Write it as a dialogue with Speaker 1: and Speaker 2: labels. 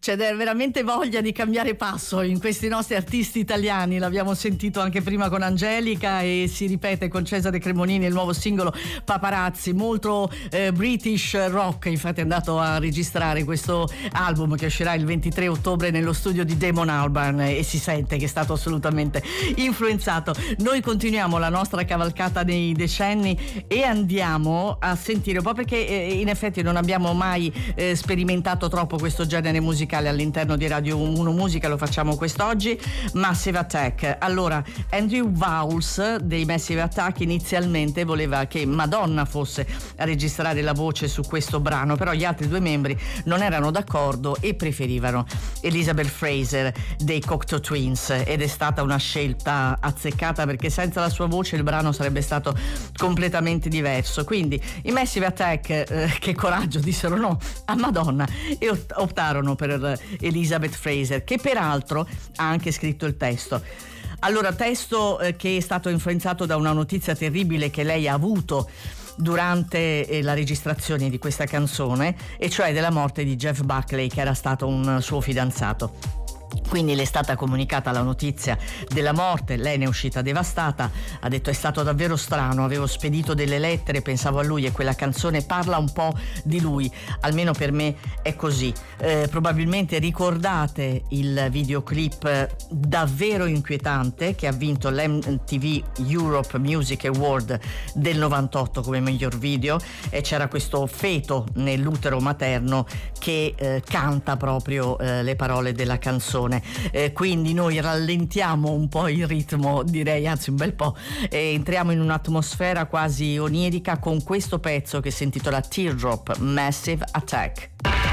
Speaker 1: C'è veramente voglia di cambiare passo in questi nostri artisti italiani. L'abbiamo sentito anche prima con Angelica e si ripete con Cesare Cremonini, il nuovo singolo Paparazzi, molto British rock. Infatti è andato a registrare questo album che uscirà il 23 ottobre nello studio di Damon Albarn e si sente che è stato assolutamente influenzato. Noi continuiamo la nostra cavalcata nei decenni e andiamo a sentire un po', perché in effetti non abbiamo mai sperimentato troppo questo genere musicale all'interno di Radio 1 Musica, lo facciamo quest'oggi. Massive Attack. Allora, Andrew Vowles dei Massive Attack inizialmente voleva che Madonna fosse a registrare la voce su questo brano, però gli altri due membri non erano d'accordo e preferivano Elizabeth Fraser dei Cocteau Twins, ed è stata una scelta azzeccata perché senza la sua voce il brano sarebbe stato completamente diverso. Quindi i Massive Attack, che coraggio, dissero no a Madonna e optarono per Elizabeth Fraser, che peraltro ha anche scritto il testo. Allora, testo che è stato influenzato da una notizia terribile che lei ha avuto durante la registrazione di questa canzone, e cioè della morte di Jeff Buckley, che era stato un suo fidanzato. Quindi le è stata comunicata la notizia della morte, lei ne è uscita devastata, ha detto è stato davvero strano, avevo spedito delle lettere, pensavo a lui e quella canzone parla un po' di lui, almeno per me è così. Probabilmente ricordate il videoclip davvero inquietante che ha vinto l'MTV Europe Music Award del 98 come miglior video, e c'era questo feto nell'utero materno che canta proprio le parole della canzone. Quindi noi rallentiamo un po' il ritmo, direi, anzi un bel po', e entriamo in un'atmosfera quasi onirica con questo pezzo che si intitola Teardrop, Massive Attack.